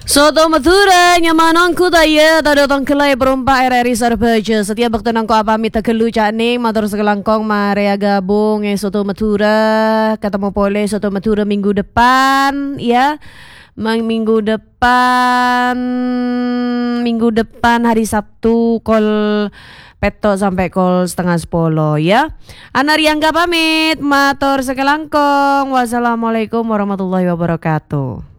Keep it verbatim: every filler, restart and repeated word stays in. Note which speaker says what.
Speaker 1: Soto Madura nyamanang kudaya tada tong kelai berumpa R R I Sarbaja setiap waktu nangko apa mita kelu cakning motor sekelangkong marea gabung eh Soto Madura ketemu pole Soto Madura minggu depan ya. Minggu depan minggu depan hari Sabtu kol petok sampai kol setengah sepuluh ya. Anariangga pamit matur sekelangkong. Wassalamualaikum warahmatullahi wabarakatuh.